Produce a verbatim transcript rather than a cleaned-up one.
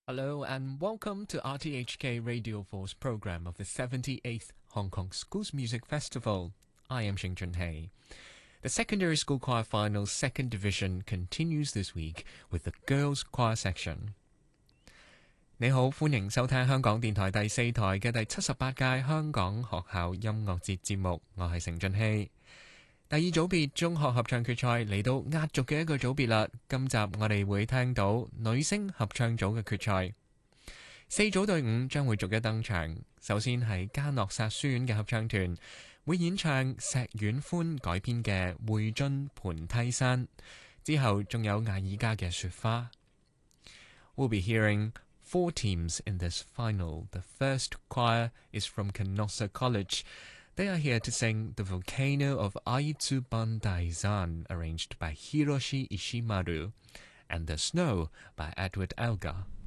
Hello and welcome to R T H K Radio four's program of the seventy-eighth Hong Kong Schools Music Festival. I am Xing Junhei. The Secondary School Choir Finals Second Division continues this week with the Girls Choir Section. 你好，歡迎收聽香港電台第四台嘅第七十八屆香港學校音樂節節目，我係成俊熙。第二組別中學合唱決賽嚟到壓軸嘅一個組別啦，今集我哋會聽到女聲合唱組嘅決賽。四組隊伍將會逐一登場，首先係嘉諾撒書院嘅合唱團，會演唱石婉歡改編嘅《會津盤梯山》，之後仲有艾爾加嘅雪花。We'll be hearing four teams in this final. The first choir is from Canossa College.They are here to sing The Volcano of Aitsuban Daizan, arranged by Hiroshi Ishimaru, and The Snow by Edward Elgar.